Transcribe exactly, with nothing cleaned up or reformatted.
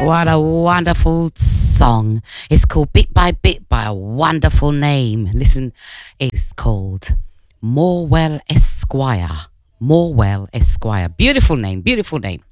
What a wonderful song. It's called Bit by Bit by a wonderful name. Listen, it's called Morwell Esquire. Morwell Esquire. Beautiful name, beautiful name.